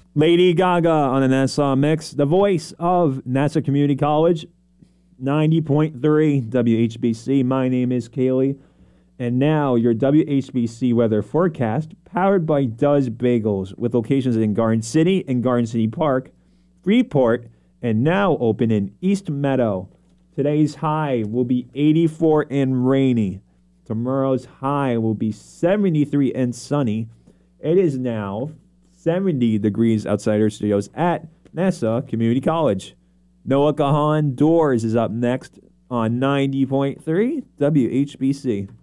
Lady Gaga on the Nassau Mix, the voice of Nassau Community College, 90.3 WHBC. My name is Kaylee, and now your WHBC weather forecast, powered by Does Bagels, with locations in Garden City and Garden City Park, Freeport, and now open in East Meadow. Today's high will be 84 and rainy. Tomorrow's high will be 73 and sunny. It is now 70 degrees outside our studios at Nassau Community College. Noah Kahan Doors is up next on 90.3 WHBC.